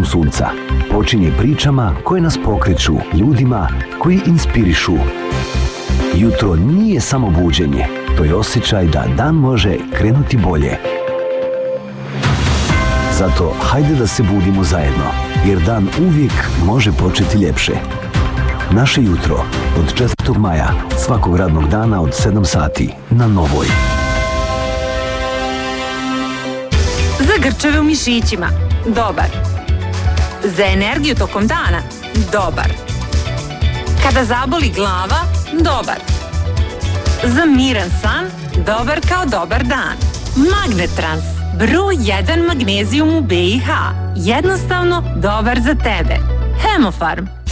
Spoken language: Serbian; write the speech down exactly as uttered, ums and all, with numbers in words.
zapadom sunca. Počinje pričama koje nas pokreću, ljudima koji inspirišu. Jutro nije samo buđenje, to je osjećaj da dan može krenuti bolje. Zato hajde da se budimo zajedno, jer dan uvijek može početi ljepše. Naše jutro od četvrtog maja, svakog radnog dana od sedam sati na Novoj. Za grčeve u mišićima, dobar. Za energiju tokom dana, dobar. Kada zaboli glava, dobar. Za miran san, dobar kao dobar dan. Magnetrans, broj jedan magnezijum u B i H. Jednostavno dobar za tebe. Hemofarm.